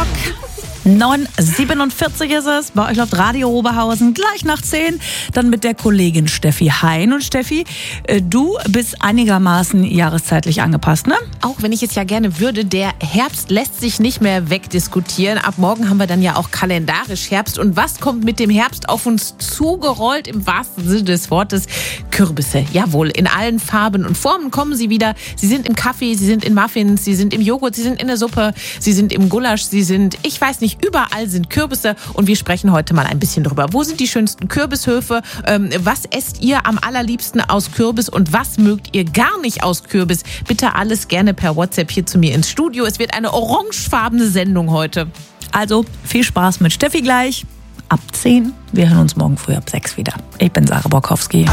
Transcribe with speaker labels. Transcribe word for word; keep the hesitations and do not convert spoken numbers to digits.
Speaker 1: Rock. neun Uhr siebenundvierzig ist es. Bei euch läuft Radio Oberhausen gleich nach zehn. Dann mit der Kollegin Steffi Hein. Und Steffi, du bist einigermaßen jahreszeitlich angepasst, ne?
Speaker 2: Auch wenn ich es ja gerne würde, der Herbst lässt sich nicht mehr wegdiskutieren. Ab morgen haben wir dann ja auch kalendarisch Herbst. Und was kommt mit dem Herbst auf uns zugerollt, im wahrsten Sinne des Wortes? Kürbisse. Jawohl, in allen Farben und Formen kommen sie wieder. Sie sind im Kaffee, sie sind in Muffins, sie sind im Joghurt, sie sind in der Suppe, sie sind im Gulasch, sie sind, ich weiß nicht, überall sind Kürbisse und wir sprechen heute mal ein bisschen drüber. Wo sind die schönsten Kürbishöfe? Ähm, was esst ihr am allerliebsten aus Kürbis und was mögt ihr gar nicht aus Kürbis? Bitte alles gerne per WhatsApp hier zu mir ins Studio. Es wird eine orangefarbene Sendung heute.
Speaker 1: Also viel Spaß mit Steffi gleich ab zehn. Wir hören uns morgen früh ab sechs wieder. Ich bin Sarah Borkowski.